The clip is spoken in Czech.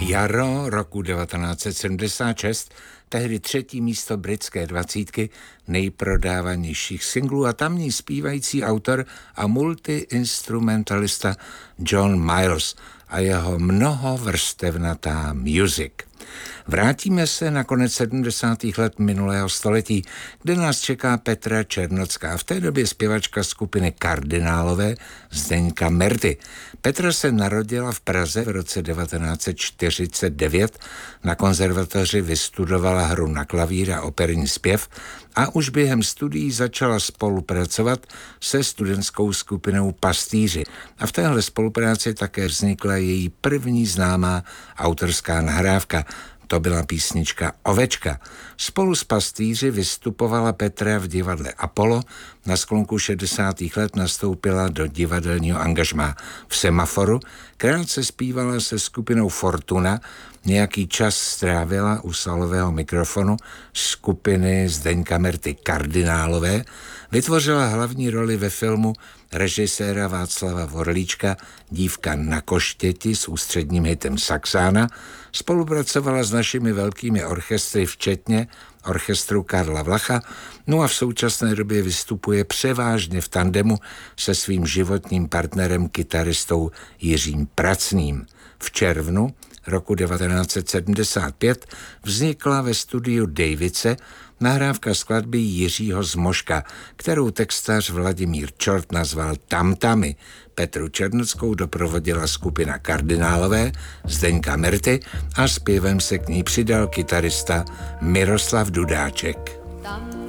Jaro roku 1976, tehdy 3. místo britské 20 nejprodávanějších singlů a tamní zpívající autor a multiinstrumentalista John Miles a jeho mnohovrstevnatá Music. Vrátíme se na konec 70. let minulého století, kde nás čeká Petra Černocká, v té době zpěvačka skupiny Kardinálové Zdeňka Merty. Petra se narodila v Praze v roce 1949, na konzervatoři vystudovala hru na klavír a operní zpěv a už během studií začala spolupracovat se studentskou skupinou Pastýři. A v téhle spolupráci také vznikla její první známá autorská nahrávka. To byla písnička Ovečka. Spolu s Pastýři vystupovala Petra v divadle Apollo. Na sklonku 60. let nastoupila do divadelního angažmá v Semaforu. Krátce zpívala se skupinou Fortuna. Nějaký čas strávila u salového mikrofonu skupiny Zdeňka Merty Kardinálové. Vytvořila hlavní roli ve filmu režiséra Václava Vorlíčka Dívka na koštěti s ústředním hitem Saxána. Spolupracovala s našimi velkými orchestry, včetně orchestru Karla Vlacha, no a v současné době vystupuje převážně v tandemu se svým životním partnerem, kytaristou Jiřím Pracným. V červnu roku 1975 vznikla ve studiu Davice nahrávka skladby Jiřího Zmoška, kterou textař Vladimír Čort nazval Tamtamy. Petru Černockou doprovodila skupina Kardinálové Zdeňka Merty a zpěvem se k ní přidal kytarista Miroslav Dudáček.